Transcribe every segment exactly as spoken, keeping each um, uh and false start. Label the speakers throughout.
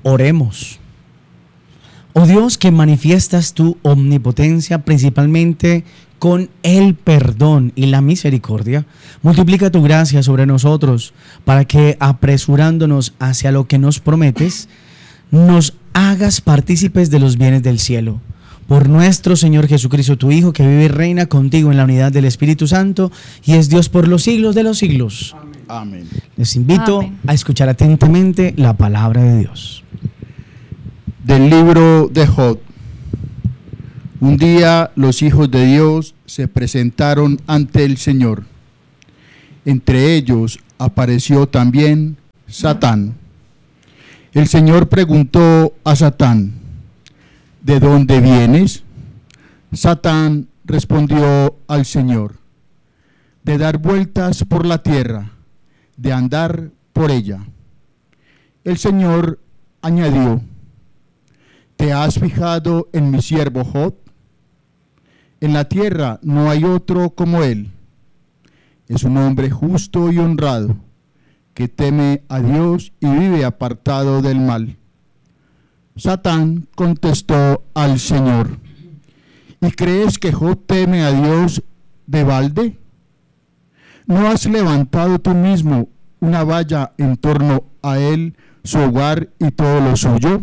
Speaker 1: Oremos. Oh Dios, que manifiestas tu omnipotencia principalmente con el perdón y la misericordia, multiplica tu gracia sobre nosotros para que, apresurándonos hacia lo que nos prometes, nos hagas partícipes de los bienes del cielo. Por nuestro Señor Jesucristo, tu Hijo, que vive y reina contigo en la unidad del Espíritu Santo y es Dios por los siglos de los siglos.
Speaker 2: Amén. Amén.
Speaker 1: Les invito
Speaker 3: Amén.
Speaker 1: a escuchar atentamente la palabra de Dios.
Speaker 2: Del libro de Job. Un día los hijos de Dios se presentaron ante el Señor. Entre ellos apareció también Satán. El Señor preguntó a Satán: ¿de dónde vienes? Satán respondió al Señor: de dar vueltas por la tierra, de andar por ella. El Señor añadió: ¿te has fijado en mi siervo Job? En la tierra no hay otro como él. Es un hombre justo y honrado, que teme a Dios y vive apartado del mal. Satán contestó al Señor: ¿y crees que Job teme a Dios de balde? ¿No has levantado tú mismo una valla en torno a él, su hogar y todo lo suyo?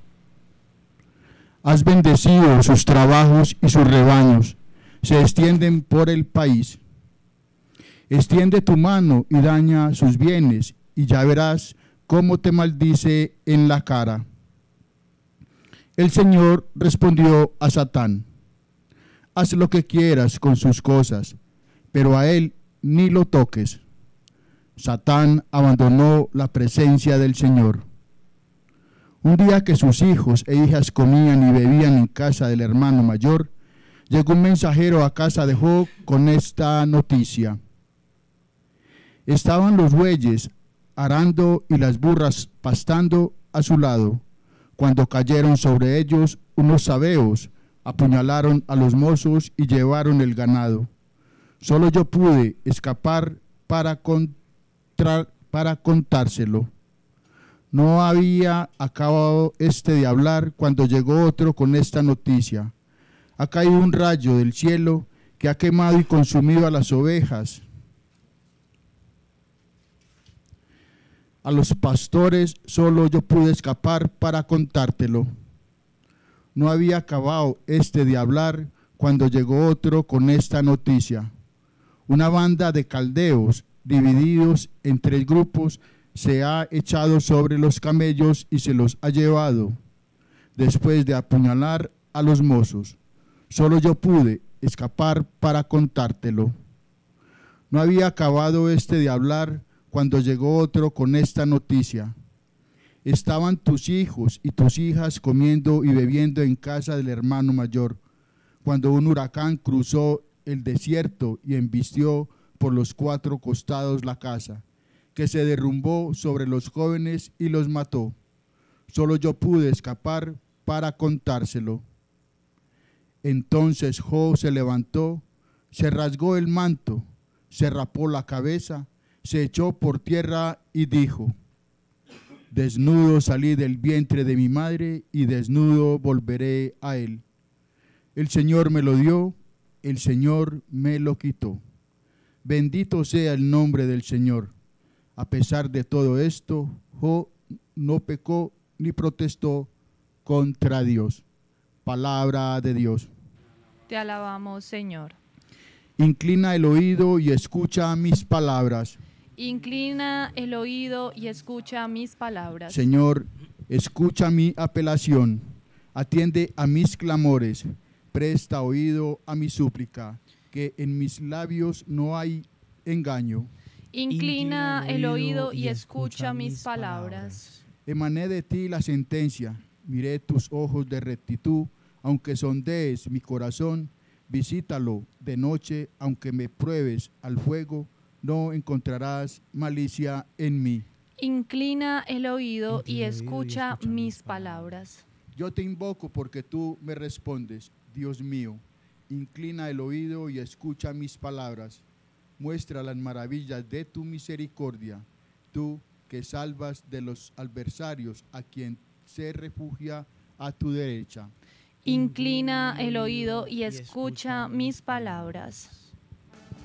Speaker 2: Has bendecido sus trabajos y sus rebaños, se extienden por el país. Extiende tu mano y daña sus bienes, y ya verás cómo te maldice en la cara. El Señor respondió a Satán: haz lo que quieras con sus cosas, pero a él ni lo toques. Satán abandonó la presencia del Señor. Un día que sus hijos e hijas comían y bebían en casa del hermano mayor, llegó un mensajero a casa de Job con esta noticia: estaban los bueyes arando y las burras pastando a su lado, cuando cayeron sobre ellos unos sabeos, apuñalaron a los mozos y llevaron el ganado. Solo yo pude escapar para, contra, para contárselo. No había acabado este de hablar cuando llegó otro con esta noticia: ha caído un rayo del cielo que ha quemado y consumido a las ovejas. A los pastores solo yo pude escapar para contártelo. No había acabado este de hablar cuando llegó otro con esta noticia: una banda de caldeos divididos en tres grupos se ha echado sobre los camellos y se los ha llevado, después de apuñalar a los mozos. Solo yo pude escapar para contártelo. No había acabado este de hablar cuando llegó otro con esta noticia: estaban tus hijos y tus hijas comiendo y bebiendo en casa del hermano mayor, cuando un huracán cruzó el desierto y embistió por los cuatro costados la casa, que se derrumbó sobre los jóvenes y los mató. Solo yo pude escapar para contárselo. Entonces Job se levantó, se rasgó el manto, se rapó la cabeza, se echó por tierra y dijo: desnudo salí del vientre de mi madre y desnudo volveré a él. El Señor me lo dio, el Señor me lo quitó. Bendito sea el nombre del Señor. A pesar de todo esto, Job no pecó ni protestó contra Dios. Palabra de Dios.
Speaker 3: Te alabamos, Señor.
Speaker 2: Inclina el oído y escucha mis palabras.
Speaker 3: Inclina el oído y escucha mis palabras.
Speaker 2: Señor, escucha mi apelación, atiende a mis clamores, presta oído a mi súplica, que en mis labios no hay engaño.
Speaker 3: Inclina el oído y escucha mis palabras.
Speaker 2: Emané de ti la sentencia, miré tus ojos de rectitud, aunque sondees mi corazón, visítalo de noche, aunque me pruebes al fuego, no encontrarás malicia en mí.
Speaker 3: Inclina el oído y escucha mis palabras.
Speaker 2: Yo te invoco porque tú me respondes, Dios mío. Inclina el oído y escucha mis palabras. Muestra las maravillas de tu misericordia, tú que salvas de los adversarios a quien se refugia a tu derecha.
Speaker 3: Inclina el oído y escucha mis palabras.